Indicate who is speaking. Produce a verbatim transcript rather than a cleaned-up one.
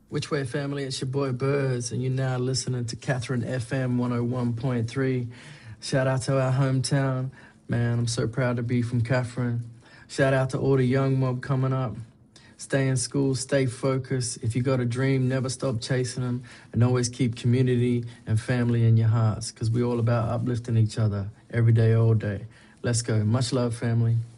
Speaker 1: Which way, family? It's your boy Birds, and you're now listening to Catherine F M one oh one point three. Shout out to our hometown. Man, I'm so proud to be from Catherine. Shout out to all the young mob coming up. Stay in school, stay focused. If you got a dream, never stop chasing them, and always keep community and family in your hearts, because we're all about uplifting each other every day, all day. Let's go. Much love, family.